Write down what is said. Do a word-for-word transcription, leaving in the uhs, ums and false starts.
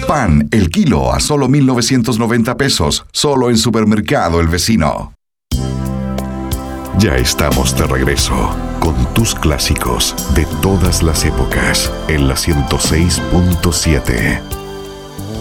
Pan, el kilo a solo mil novecientos noventa pesos, solo en Supermercado El Vecino. Ya estamos de regreso con tus clásicos de todas las épocas en la ciento seis punto siete.